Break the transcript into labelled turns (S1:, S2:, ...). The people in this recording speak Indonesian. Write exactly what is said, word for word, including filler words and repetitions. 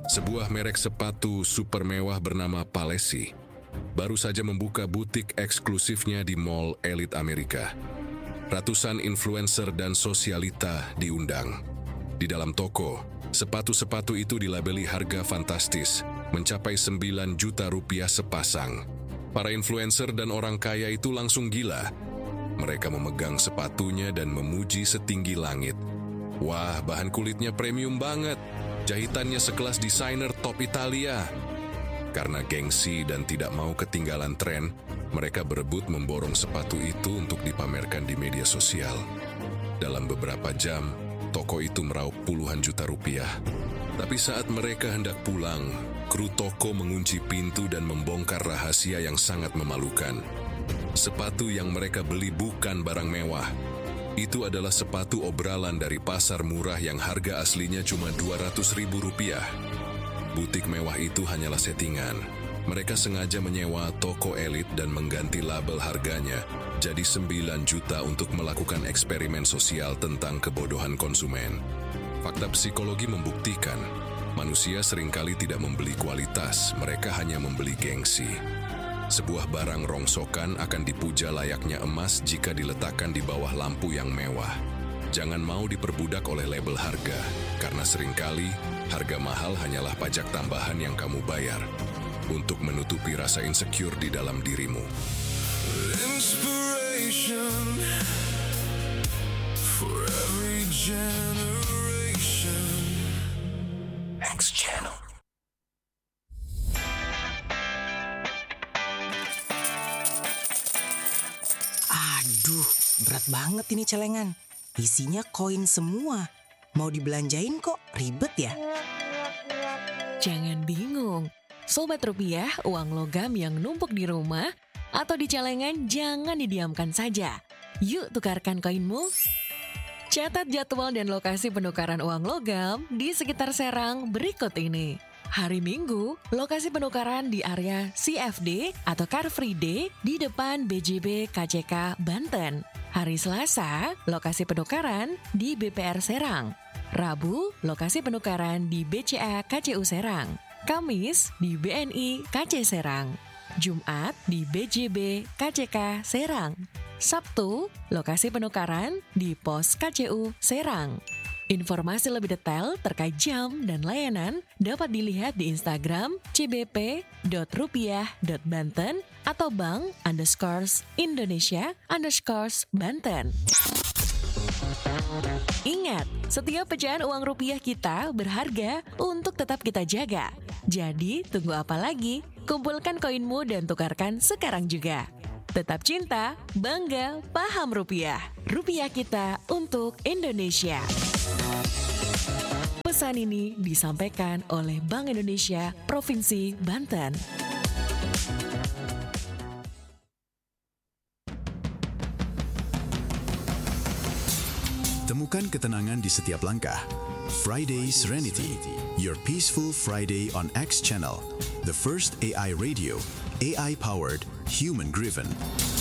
S1: Sebuah merek sepatu super mewah bernama Palessi baru saja membuka butik eksklusifnya di Mall Elit Amerika. Ratusan influencer dan sosialita diundang. Di dalam toko, sepatu-sepatu itu dilabeli harga fantastis, mencapai sembilan juta rupiah sepasang. Para influencer dan orang kaya itu langsung gila. Mereka memegang sepatunya dan memuji setinggi langit. Wah, bahan kulitnya premium banget. Jahitannya sekelas desainer top Italia. Karena gengsi dan tidak mau ketinggalan tren, mereka berebut memborong sepatu itu untuk dipamerkan di media sosial. Dalam beberapa jam, toko itu meraup puluhan juta rupiah. Tapi saat mereka hendak pulang, kru toko mengunci pintu dan membongkar rahasia yang sangat memalukan. Sepatu yang mereka beli bukan barang mewah. Itu adalah sepatu obralan dari pasar murah yang harga aslinya cuma dua ratus ribu rupiah. Butik mewah itu hanyalah settingan. Mereka sengaja menyewa toko elit dan mengganti label harganya jadi sembilan juta untuk melakukan eksperimen sosial tentang kebodohan konsumen. Fakta psikologi membuktikan, manusia seringkali tidak membeli kualitas, mereka hanya membeli gengsi. Sebuah barang rongsokan akan dipuja layaknya emas jika diletakkan di bawah lampu yang mewah. Jangan mau diperbudak oleh label harga, karena seringkali harga mahal hanyalah pajak tambahan yang kamu bayar untuk menutupi rasa insecure di dalam dirimu. Inspiration for every generation. X Channel.
S2: Aduh, berat banget ini celengan. Isinya koin semua. Mau dibelanjain kok ribet ya?
S3: Jangan bingung. Sobat Rupiah, uang logam yang numpuk di rumah atau di celengan jangan didiamkan saja. Yuk tukarkan koinmu. Catat jadwal dan lokasi penukaran uang logam di sekitar Serang berikut ini. Hari Minggu, lokasi penukaran di area C F D atau Car Free Day di depan B J B K C K Banten. Hari Selasa, lokasi penukaran di B P R Serang. Rabu, lokasi penukaran di B C A K C U Serang. Kamis, di B N I K C Serang. Jumat, di B J B K C K Serang. Sabtu, lokasi penukaran di Pos K C U Serang. Informasi lebih detail terkait jam dan layanan dapat dilihat di Instagram c b p dot rupiah dot banten atau bank underscores Indonesia underscores Banten. Ingat, setiap pecahan uang rupiah kita berharga untuk tetap kita jaga. Jadi, tunggu apa lagi? Kumpulkan koinmu dan tukarkan sekarang juga. Tetap cinta, bangga, paham rupiah. Rupiah kita untuk Indonesia. Pesan ini disampaikan oleh Bank Indonesia Provinsi Banten.
S4: Temukan ketenangan di setiap langkah. Friday Serenity, your peaceful Friday on X Channel, the first A I radio, A I-powered, human-driven.